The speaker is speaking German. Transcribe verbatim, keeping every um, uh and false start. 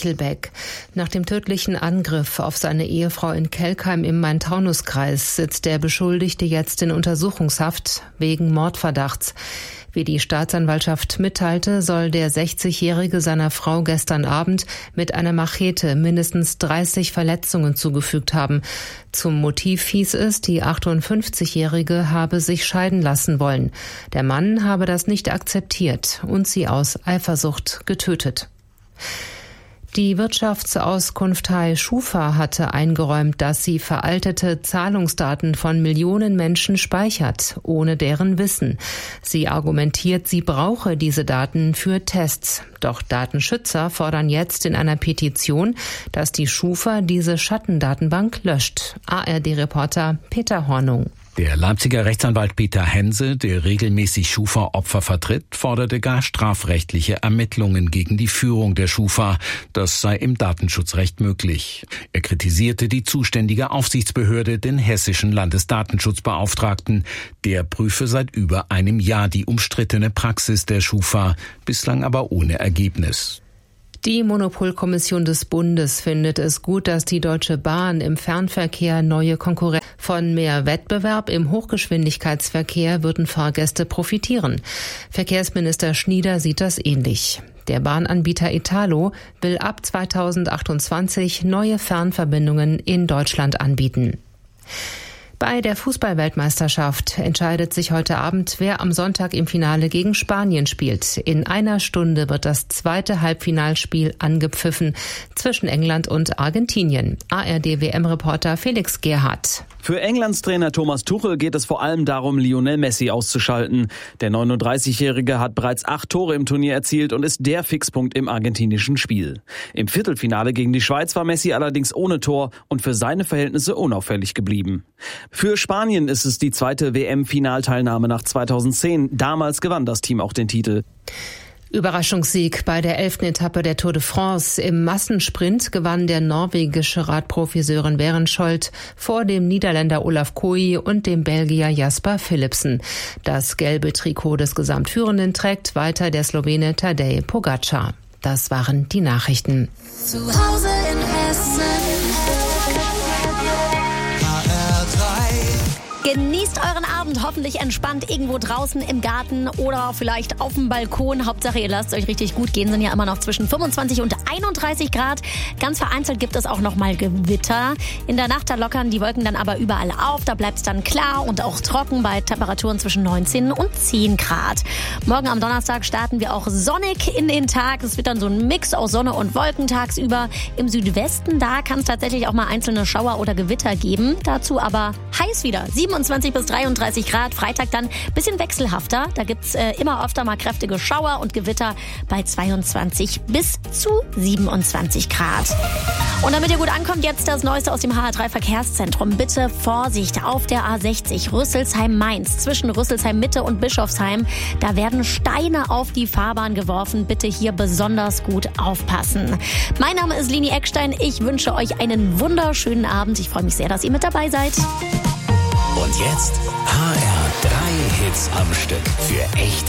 Michelbeck. Nach dem tödlichen Angriff auf seine Ehefrau in Kelkheim im Main-Taunus-Kreis sitzt der Beschuldigte jetzt in Untersuchungshaft wegen Mordverdachts. Wie die Staatsanwaltschaft mitteilte, soll der sechzigjährige seiner Frau gestern Abend mit einer Machete mindestens dreißig Verletzungen zugefügt haben. Zum Motiv hieß es, die achtundfünfzigjährige habe sich scheiden lassen wollen. Der Mann habe das nicht akzeptiert und sie aus Eifersucht getötet. Die Wirtschaftsauskunft H I Schufa hatte eingeräumt, dass sie veraltete Zahlungsdaten von Millionen Menschen speichert, ohne deren Wissen. Sie argumentiert, sie brauche diese Daten für Tests. Doch Datenschützer fordern jetzt in einer Petition, dass die Schufa diese Schattendatenbank löscht. A R D-Reporter Peter Hornung. Der Leipziger Rechtsanwalt Peter Hense, der regelmäßig Schufa-Opfer vertritt, forderte gar strafrechtliche Ermittlungen gegen die Führung der Schufa. Das sei im Datenschutzrecht möglich. Er kritisierte die zuständige Aufsichtsbehörde, den hessischen Landesdatenschutzbeauftragten. Der prüfe seit über einem Jahr die umstrittene Praxis der Schufa, bislang aber ohne Ergebnis. Die Monopolkommission des Bundes findet es gut, dass die Deutsche Bahn im Fernverkehr neue Konkurrenz. Von mehr Wettbewerb im Hochgeschwindigkeitsverkehr würden Fahrgäste profitieren. Verkehrsminister Schnieder sieht das ähnlich. Der Bahnanbieter Italo will ab zweitausendachtundzwanzig neue Fernverbindungen in Deutschland anbieten. Bei der Fußball-Weltmeisterschaft entscheidet sich heute Abend, wer am Sonntag im Finale gegen Spanien spielt. In einer Stunde wird das zweite Halbfinalspiel angepfiffen zwischen England und Argentinien. A R D-W M-Reporter Felix Gerhardt. Für Englands Trainer Thomas Tuchel geht es vor allem darum, Lionel Messi auszuschalten. Der neununddreißigjährige hat bereits acht Tore im Turnier erzielt und ist der Fixpunkt im argentinischen Spiel. Im Viertelfinale gegen die Schweiz war Messi allerdings ohne Tor und für seine Verhältnisse unauffällig geblieben. Für Spanien ist es die zweite W M-Finalteilnahme nach zweitausendzehn. Damals gewann das Team auch den Titel. Überraschungssieg bei der elften Etappe der Tour de France. Im Massensprint gewann der norwegische Radprofi Søren Werenskjold vor dem Niederländer Olaf Kooi und dem Belgier Jasper Philipsen. Das gelbe Trikot des Gesamtführenden trägt weiter der Slowene Tadej Pogačar. Das waren die Nachrichten. Zu Hause in Hessen. Genießt euren Abend, hoffentlich entspannt irgendwo draußen im Garten oder vielleicht auf dem Balkon. Hauptsache, ihr lasst es euch richtig gut gehen, sind ja immer noch zwischen fünfundzwanzig und einunddreißig Grad. Ganz vereinzelt gibt es auch noch mal Gewitter. In der Nacht da lockern die Wolken dann aber überall auf. Da bleibt es dann klar und auch trocken bei Temperaturen zwischen neunzehn und zehn Grad. Morgen am Donnerstag starten wir auch sonnig in den Tag. Es wird dann so ein Mix aus Sonne und Wolken tagsüber. Im Südwesten, da kann es tatsächlich auch mal einzelne Schauer oder Gewitter geben. Dazu aber heiß wieder. siebenundzwanzig bis dreiunddreißig Grad. Freitag dann ein bisschen wechselhafter. Da gibt's äh, immer öfter mal kräftige Schauer und Gewitter bei zweiundzwanzig bis zu siebenundzwanzig Grad. Und damit ihr gut ankommt, jetzt das Neueste aus dem H R drei Verkehrszentrum. Bitte Vorsicht auf der A sechzig Rüsselsheim-Mainz zwischen Rüsselsheim-Mitte und Bischofsheim. Da werden Steine auf die Fahrbahn geworfen. Bitte hier besonders gut aufpassen. Mein Name ist Lini Eckstein. Ich wünsche euch einen wunderschönen Abend. Ich freue mich sehr, dass ihr mit dabei seid. Und jetzt H R drei Hits am Stück für echt